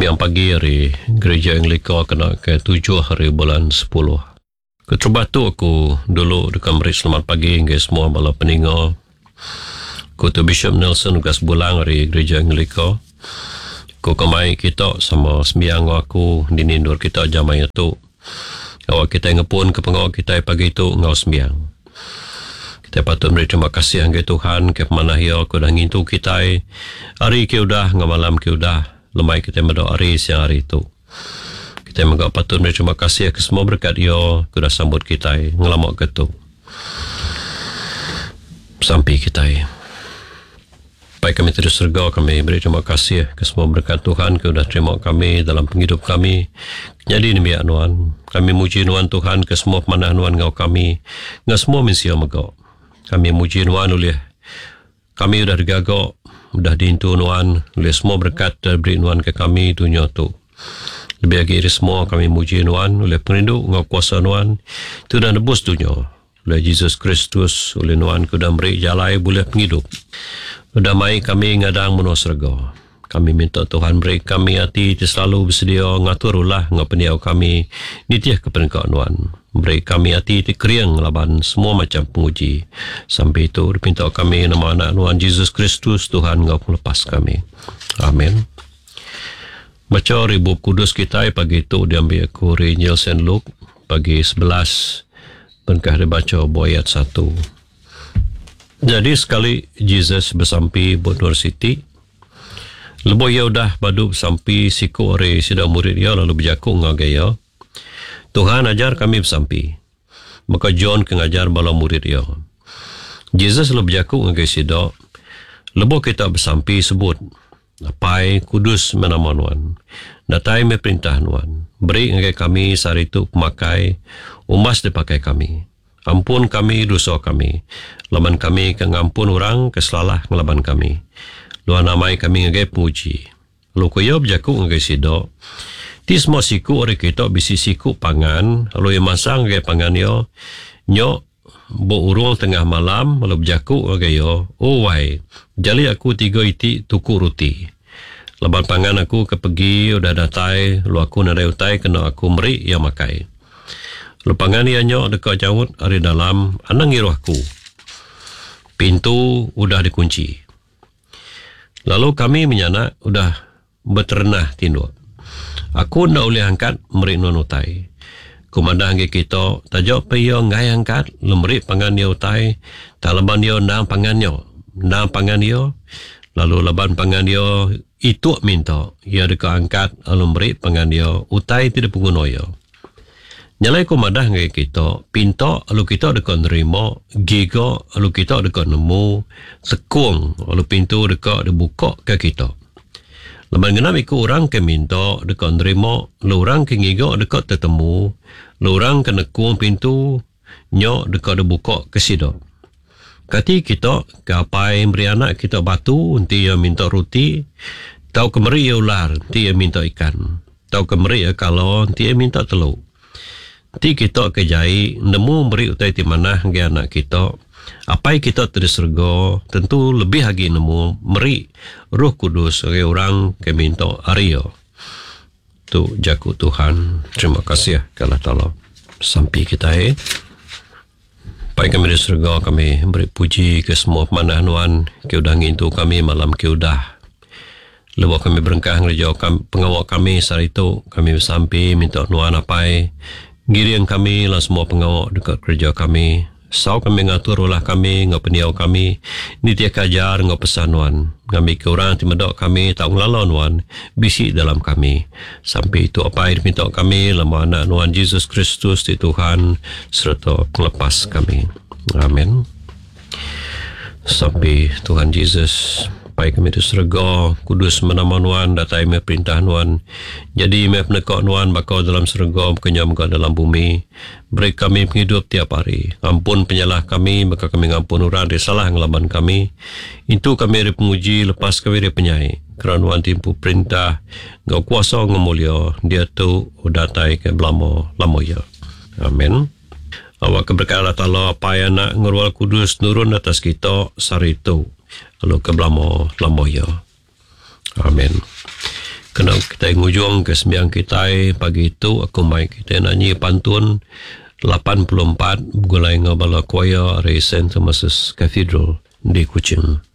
Sembiang pagi hari gereja Anglika kena ke 7 hari bulan 10. Keterubah tu aku dulu dekat merit selamat pagi ke semua bala peninga. Aku tu Bishop Nelson ugas bulang hari gereja Anglika. Aku kemai kita sama sembiang aku dinindur kita jamai itu. Awak kita ngepun ke pengawak kita pagi itu ngau sembiang. Kita patut beri terima kasih ke Tuhan ke pemanahia aku dah ngintu kita. Hari ke udah ngamalam ke udah. Lemai kita berdoa hari siang hari itu. Kita juga patut beri terima kasih ke semua berkat dia sudah sambut kita ngelamak ke tu. Sampai kita. Baik kami terus surga, kami beri terima kasih ke semua berkat Tuhan ke sudah terima kami dalam penghidup kami. Jadi ini biar Nuan. Kami muji Nuan Tuhan ke semua pemanah Nuan ngau kami. Ngau semua mensia megak. Kami muji Nuan oleh kami sudah digagak. Sudah diintu Nuan oleh semua berkat beri Nuan ke kami dunia tu. Lebih lagi dari semua kami muji Nuan oleh perindu ngau kuasa Nuan itu dah nebus dunia oleh Yesus Kristus oleh Nuan ku dah beri jalai boleh penghidup. Sudah mai kami ngadang menua surga. Kami minta Tuhan beri kami hati selalu bersedia ngatur ulah ngau peniau kami nitiah kepenengkak Nuan. Beri kami hati keriang laban semua macam penguji. Sampai itu dipinta kami nama anak Tuhan Yesus Kristus Tuhan engkau melepas kami. Amin. Baca ribu kudus kita pagi itu diambil aku Injil Saint Luke pagi 11 berkah dibaca ayat 1. Jadi sekali Jesus bersampai Bodor City. Lepas ia dah badu sampai siku ore sidang murid dia lalu berjakung ngagaya. Tuhan ajar kami bersampai. Maka John kengajar bala murid dia. Jesus lebih berjakung ngagaya sidang. Lepas kita bersampai sebut. Apai kudus menama Nuan. Datai me perintah Nuan. Beri ngagaya kami sehari itu pemakai. Umas dipakai kami. Ampun kami dosa kami. Laban kami ke ngampun orang kesalahan ngelaban kami. Luar namai kami ngagaya penguji. Lalu kaya berjakung ngagaya sidang. Ti semua siku orang kita bisi siku pangan. Lalu yang masang ngagaya pangan yo. Nyok bo urung tengah malam. Lalu berjakung ngagaya yo. Oh wai. Jali aku 3 iti tuku roti. Laban pangan aku ke pergi udah datai. Lalu aku narai utai kena aku meri yang makai. Lalu pangan yang nyok dekat jauh hari dalam. Anang ngiru aku. Pintu udah dikunci. Lalu kami menyanak udah berternah tinduk. Aku nak boleh angkat merik non utai. Kumandang kita tajak paya ngai angkat lemrik pangan dia utai. Tak leban dia nang pangan dia. Nang pangan dia. Lalu leban pangan dia itu minta. Ia dekat angkat lemrik pangan dia utai tidak pengguna dia. Nyalai kumandang ngai kita. Pinta lalu kita dekat nerima. Giga lalu kita dekat nemu. Tekung lalu pintu dekat dibuka ke kita. Lepas kenapa ikut orang ke minta dekat nerima, orang ke ngigak dekat tertemu, orang ke nekung pintu, nyok dekat dibuka ke sidang. Kati kita ke apa yang beri anak kita batu, nanti yang minta roti, tahu kemeri ya ular, nanti yang minta ikan. Tahu kemeri ya kalau, nanti yang minta telur. Nanti kita ke jai, nemu beri utai di mana ke anak kita. Apa yang kita terserga tentu lebih lagi nemu meri Roh Kudus sebagai orang ke minta Arya. Tu jaku Tuhan. Terima kasih Allah Ta'ala. Sampai kita baik kami di surga kami beri puji ke semua pemanah Nuan ke udah ngintu kami malam ke udah. Lepas kami berengkah ngerja pengawak kami saat itu kami sampai minta Nuan apai. Girian kami lah semua pengawak dekat kerja kami. Sau kami ngatur ulah kami, ngau peniau kami, ni tiak kajar ngau pesan Nuan. Kami ke orang timedok kami, tak ngelalau Nuan, bisi dalam kami. Sampai itu apa yang diminta kami, lama anak Nuan Yesus Kristus di Tuhan, serta pelepas kami. Amin. Sampai Tuhan Yesus, pai kami di surga, kudus menama Nuan, datai me perintah Nuan. Jadi me penekak Nuan bakal dalam surga, kenyam ke dalam bumi. Beri kami penghidup tiap hari. Ampun penyalah kami, maka kami ngampun orang dari salah ngelaban kami. Itu kami dari penguji, lepas kami dari penyai. Kerana Nuan timpu perintah, ngau kuasa ngemulia, dia tu datai ke belamo ya. Amin. Awak keberkatan Allah Ta'ala, apa yang nak ngerual kudus nurun atas kita, sari itu. Lalu ke belamo ya. Amin. Kena kita ngujung ke sembiang kita pagi itu aku mai kita nyanyi pantun 84 gulai ngabala choir dari St. Thomas's Cathedral di Kuching.